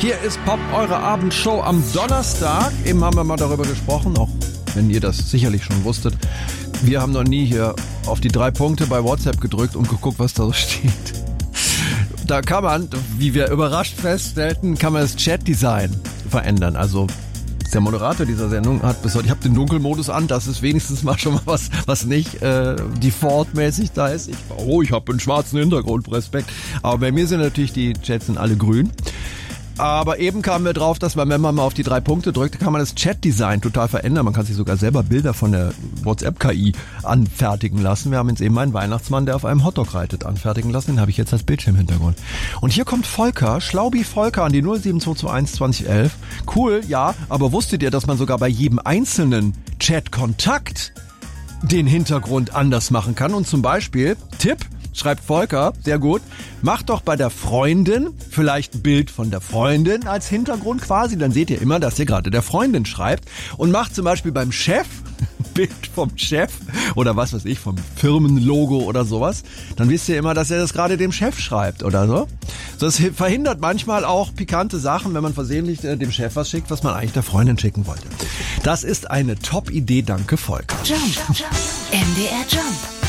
Hier ist Pop, eure Abendshow am Donnerstag. Eben haben wir mal darüber gesprochen, auch wenn ihr das sicherlich schon wusstet. Wir haben noch nie hier auf die 3 Punkte bei WhatsApp gedrückt und geguckt, was da so steht. Da kann man, wie wir überrascht feststellten, kann man das Chat-Design verändern. Also der Moderator dieser Sendung hat bis heute, ich habe den Dunkelmodus an, das ist wenigstens mal schon mal was nicht defaultmäßig da ist. Ich habe einen schwarzen Hintergrund, Respekt. Aber bei mir sind natürlich die Chats sind alle grün. Aber eben kamen wir drauf, dass man, wenn man mal auf die 3 Punkte drückt, kann man das Chat-Design total verändern. Man kann sich sogar selber Bilder von der WhatsApp-KI anfertigen lassen. Wir haben jetzt eben einen Weihnachtsmann, der auf einem Hotdog reitet, anfertigen lassen. Den habe ich jetzt als Bildschirmhintergrund. Und hier kommt Volker, Schlaubi Volker an die 07221 2011. Cool, ja, aber wusstet ihr, dass man sogar bei jedem einzelnen Chat-Kontakt den Hintergrund anders machen kann? Und zum Beispiel, Tipp, schreibt Volker, sehr gut, macht doch bei der Freundin vielleicht ein Bild von der Freundin als Hintergrund quasi, dann seht ihr immer, dass ihr gerade der Freundin schreibt und macht zum Beispiel beim Chef ein Bild vom Chef oder was weiß ich, vom Firmenlogo oder sowas, dann wisst ihr immer, dass er das gerade dem Chef schreibt oder so. Das verhindert manchmal auch pikante Sachen, wenn man versehentlich dem Chef was schickt, was man eigentlich der Freundin schicken wollte. Das ist eine Top-Idee, danke Volker. Jump. MDR Jump.